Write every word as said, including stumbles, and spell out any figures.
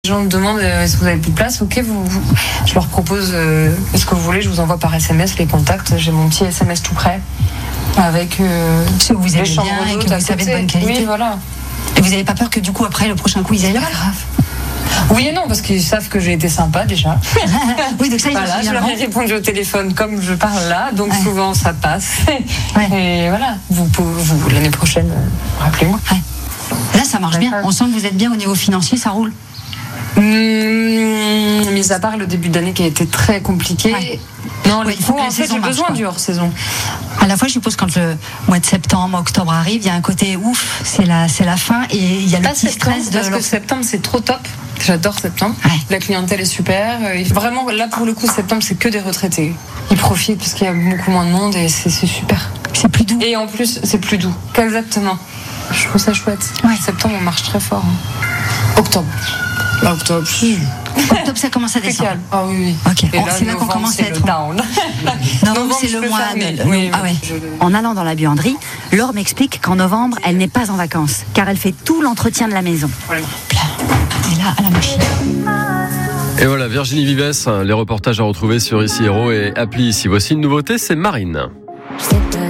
Les gens me demandent euh, est-ce que vous avez plus de place, ok, vous, vous, je leur propose euh, est-ce que vous voulez, je vous envoie par S M S les contacts, j'ai mon petit S M S tout prêt avec euh, ce que vous avez bien et que vous savez de bonne qualité. Oui, voilà. Et vous n'avez pas peur que du coup après le prochain coup ils aillent là? Oui et non, parce qu'ils savent que j'ai été sympa déjà. Oui, donc ça ils voilà, ont je leur ai répondu au téléphone comme je parle là, donc ouais. Souvent ça passe. Ouais. Et voilà, vous, vous l'année prochaine, euh, rappelez-moi. Ouais. Là ça marche bien, on sent que vous êtes bien au niveau financier, ça roule. Mmh, mis à part le début d'année qui a été très compliqué. Ouais. Non, ouais, il faut, en fait, j'ai besoin quoi. Du hors-saison. À la fois, je suppose quand le mois de septembre, octobre arrive, il y a un côté ouf, c'est la, c'est la fin et il y a le Pas petit septembre, stress de. Parce que septembre, c'est trop top. J'adore septembre. Ouais. La clientèle est super. Vraiment, là pour le coup, septembre, c'est que des retraités. Ils profitent parce qu'il y a beaucoup moins de monde et c'est, c'est super. C'est plus doux. Et en plus, c'est plus doux. Exactement. Je trouve ça chouette. Ouais. Septembre, on marche très fort. Hein. Octobre. Bah, octobre, si. Octobre, ça commence à descendre. Ah oui, oui. Ok. Et bon, là, c'est là qu'on commence à être down. Novembre, c'est le mois. De... Oui, ah ouais. Je... En allant dans la buanderie, Laure m'explique qu'en novembre, elle n'est pas en vacances, car elle fait tout l'entretien de la maison. Ouais. Et là, à la machine. Et voilà, Virginie Vives, les reportages à retrouver sur Ici Héros et appli Ici. Voici une nouveauté, c'est Marine.